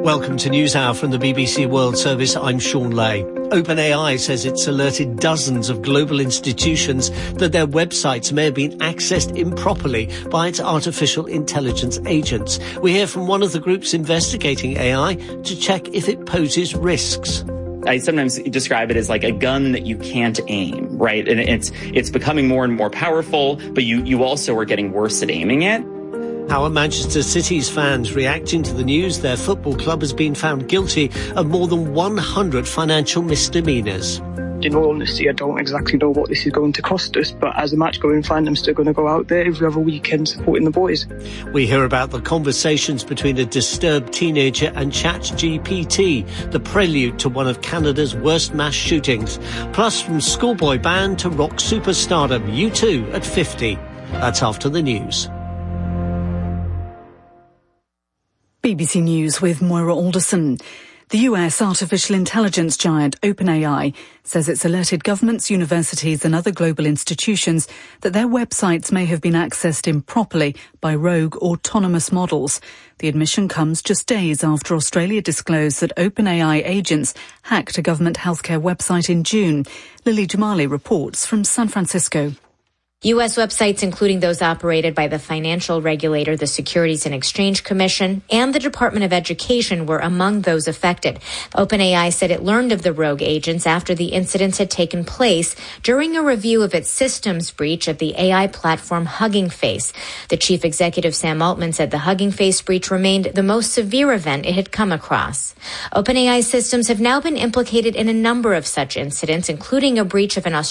Welcome to NewsHour from the BBC World Service. I'm Sean Lay. OpenAI says it's alerted dozens of global institutions that their websites may have been accessed improperly by its artificial intelligence agents. We hear from one of the groups investigating AI to check if it poses risks. I sometimes describe it as like a gun that you can't aim, right? And it's becoming more and more powerful, but you also are getting worse at aiming it. How are Manchester City's fans reacting to the news their football club has been found guilty of more than 100 financial misdemeanours? In all honesty, I don't exactly know what this is going to cost us, but as a match going fan, I'm still going to go out there every other weekend supporting the boys. We hear about the conversations between a disturbed teenager and ChatGPT, the prelude to one of Canada's worst mass shootings. Plus, from schoolboy band to rock superstardom, U2 at 50. That's after the news. BBC News with Moira Alderson. The US artificial intelligence giant OpenAI says it's alerted governments, universities and other global institutions that their websites may have been accessed improperly by rogue autonomous models. The admission comes just days after Australia disclosed that OpenAI agents hacked a government healthcare website in June. Lily Jamali reports from San Francisco. U.S. websites, including those operated by the financial regulator, the Securities and Exchange Commission, and the Department of Education were among those affected. OpenAI said it learned of the rogue agents after the incidents had taken place during a review of its systems breach of the AI platform Hugging Face. The chief executive, Sam Altman, said the Hugging Face breach remained the most severe event it had come across. OpenAI systems have now been implicated in a number of such incidents, including a breach of an